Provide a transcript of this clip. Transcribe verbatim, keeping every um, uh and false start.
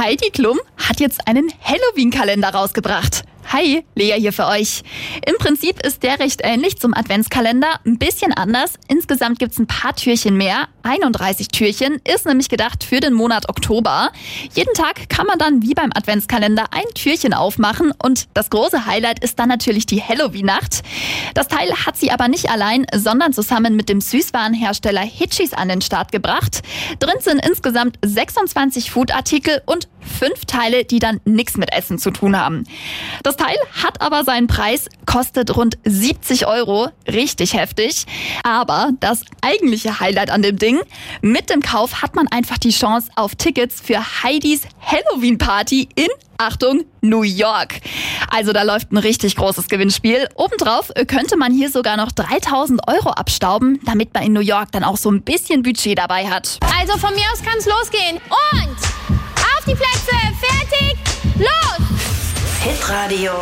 Heidi Klum hat jetzt einen Halloween-Kalender rausgebracht. Hi, Lea hier für euch. Im Prinzip ist der recht ähnlich zum Adventskalender, ein bisschen anders. Insgesamt gibt's ein paar Türchen mehr. einunddreißig Türchen, ist nämlich gedacht für den Monat Oktober. Jeden Tag kann man dann wie beim Adventskalender ein Türchen aufmachen und das große Highlight ist dann natürlich die Halloween-Nacht. Das Teil hat sie aber nicht allein, sondern zusammen mit dem Süßwarenhersteller Hitchis an den Start gebracht. Drin sind insgesamt sechsundzwanzig Foodartikel und fünf Teile, die dann nichts mit Essen zu tun haben. Das Teil hat aber seinen Preis, kostet rund siebzig Euro, richtig heftig. Aber das eigentliche Highlight an dem Ding, mit dem Kauf hat man einfach die Chance auf Tickets für Heidis Halloween-Party in, Achtung, New York. Also da läuft ein richtig großes Gewinnspiel. Obendrauf könnte man hier sogar noch dreitausend Euro abstauben, damit man in New York dann auch so ein bisschen Budget dabei hat. Also von mir aus kann es losgehen. Und auf die Plätze, fertig, los! Hitradio